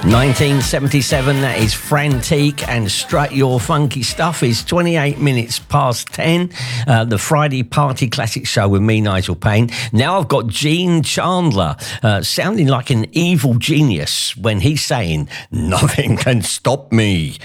1977, that is Frantique, and Strut Your Funky Stuff is 28 minutes past 10. The Friday Party Classic Show with me, Nigel Payne. Now I've got Gene Chandler sounding like an evil genius when he's saying, "Nothing can stop me."